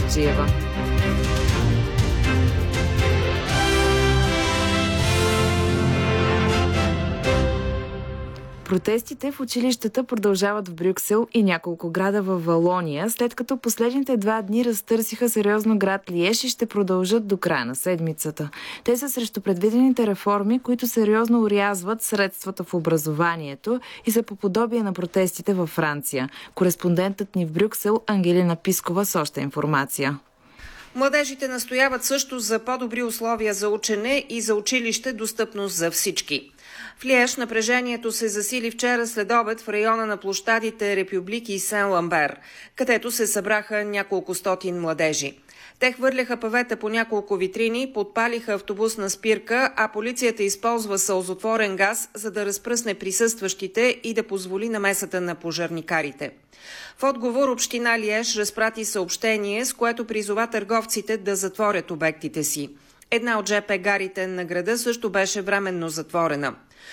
Мутафчиева. Протестите в училищата продължават в Брюксел и няколко града във Валония, след като последните 2 дни разтърсиха сериозно град Лиеж и ще продължат до края на седмицата. Те са срещу предвидените реформи, които сериозно орязват средствата в образованието и са по подобие на протестите във Франция. Кореспондентът ни в Брюксел Ангелина Пискова с още информация. Младежите настояват също за по-добри условия за учене и за училище достъпност за всички. В Лиеж напрежението се засили вчера след обед в района на площадите Републик и Сен-Ламбер, където се събраха няколко стотин младежи. Те хвърляха павета по няколко витрини, подпалиха автобусна спирка, а полицията използва сълзотворен газ, за да разпръсне присъстващите и да позволи намесата на пожарникарите. В отговор община Лиеж разпрати съобщение, с което призова търговците да затворят обектите си. Една от ЖП гарите на града също беше временно затворена.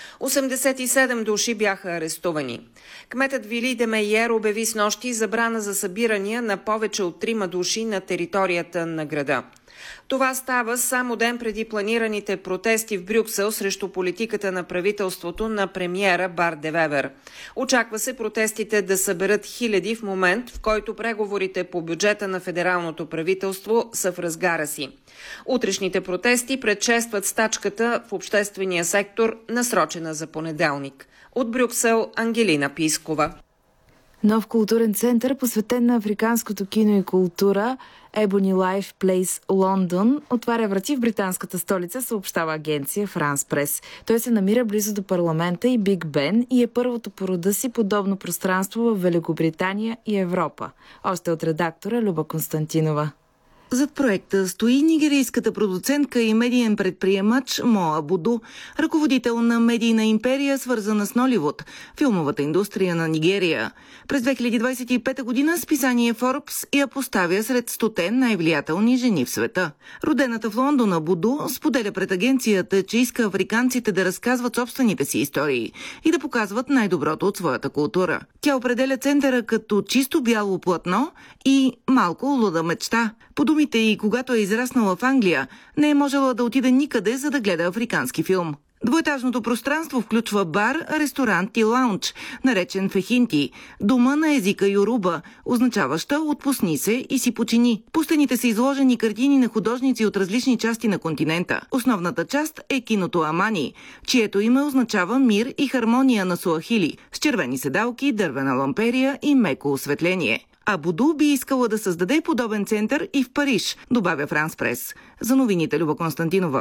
87 души бяха арестувани. Кметът Вили де Мейер обяви снощи забрана за събирания на повече от 3 души на територията на града. Това става само ден преди планираните протести в Брюксел срещу политиката на правителството на премиера Барт де Вебер. Очаква се протестите да съберат хиляди в момент, в който преговорите по бюджета на федералното правителство са в разгара си. Утрешните протести предшестват стачката в обществения сектор, насрочена за понеделник. От Брюксел Ангелина Пискова. Нов културен център, посветен на африканското кино и култура, Ebony Life Place Лондон, отваря врати в британската столица, съобщава агенция France Press. Той се намира близо до парламента и Биг Бен и е първото по рода си подобно пространство в Великобритания и Европа. Още от редактора Люба Константинова. Зад проекта стои нигерийската продуцентка и медиен предприемач Моа Буду, ръководител на медийна империя, свързана с Ноливуд, филмовата индустрия на Нигерия. През 2025 година списание Forbes я поставя сред 100 най-влиятелни жени в света. Родената в Лондона Буду споделя пред агенцията, че иска африканците да разказват собствените си истории и да показват най-доброто от своята култура. Тя определя центъра като чисто бяло платно и малко луда мечта. По думите й, когато е израснала в Англия, не е можела да отиде никъде, за да гледа африкански филм. Двоетажното пространство включва бар, ресторант и лаунж, наречен Фехинти, дума на езика Йоруба, означаваща «отпусни се и си почини». По стените са изложени картини на художници от различни части на континента. Основната част е киното Амани, чието име означава мир и хармония на суахили, с червени седалки, дървена ламперия и меко осветление. А Буду би искала да създаде подобен център и в Париж, добавя France Press. За новините Люба Константинова.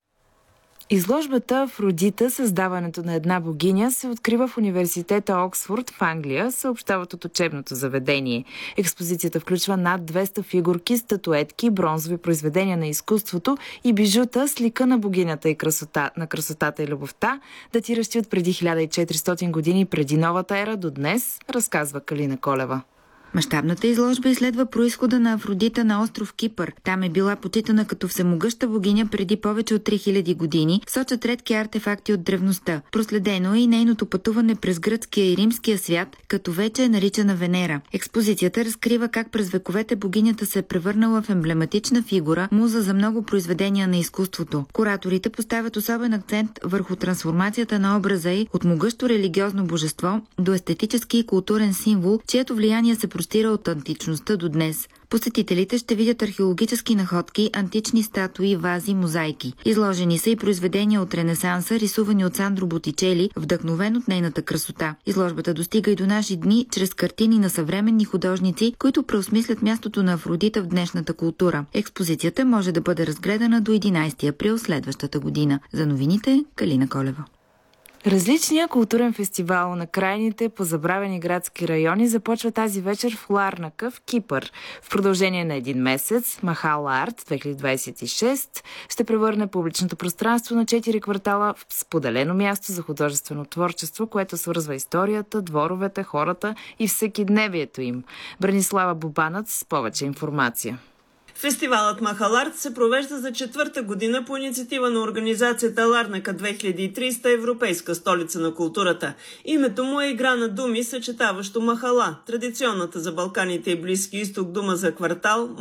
Изложбата Афродита, създаването на една богиня, се открива в университета Оксфорд в Англия, съобщават от учебното заведение. Експозицията включва над 200 фигурки, статуетки, бронзови произведения на изкуството и бижута с лика на богинята и красотата и любовта, датиращи от преди 1400 години преди новата ера до днес, разказва Калина Колева. Мащабната изложба изследва произхода на Афродита на остров Кипър. Там е била почитана като всемогъща богиня преди повече от 3000 години, сочат редки артефакти от древността. Проследено е и нейното пътуване през гръцкия и римския свят, като вече е наричана Венера. Експозицията разкрива как през вековете богинята се е превърнала в емблематична фигура, муза за много произведения на изкуството. Кураторите поставят особен акцент върху трансформацията на образа й от могъщо религиозно божество до естетически и културен символ, чието влияние се простира от античността до днес. Посетителите ще видят археологически находки, антични статуи, вази, мозайки. Изложени са и произведения от Ренесанса, рисувани от Сандро Ботичели, вдъхновен от нейната красота. Изложбата достига и до наши дни чрез картини на съвременни художници, които преосмислят мястото на Афродита в днешната култура. Експозицията може да бъде разгледана до 11 април следващата година. За новините Калина Колева. Различният културен фестивал на крайните позабравени градски райони започва тази вечер в Ларнака, в Кипър. В продължение на един месец Махал Арт 2026 ще превърне публичното пространство на 4 квартала в споделено място за художествено творчество, което свързва историята, дворовете, хората и всекидневието им. Бранислава Бубанът с повече информация. Фестивалът Махаларт се провежда за 4-та година по инициатива на организацията Ларнака 2300, Европейска столица на културата. Името му е игра на думи, съчетаващо махала, традиционната за Балканите и Близки изток дума за квартал,